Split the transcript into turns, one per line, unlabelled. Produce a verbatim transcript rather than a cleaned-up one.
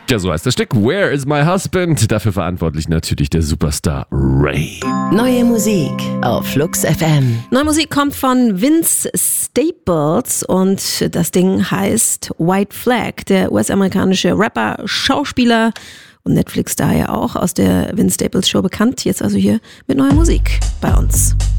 Ja, so heißt das Stück. Where is my husband? Dafür verantwortlich natürlich der Superstar Ray.
Neue Musik auf Flux F M.
Neue Musik kommt von Vince Staples und das Ding heißt White Flag. Der U S-amerikanische Rapper, Schauspieler und Netflix-Star ja auch, aus der Vince Staples Show bekannt. Jetzt also hier mit neuer Musik bei uns.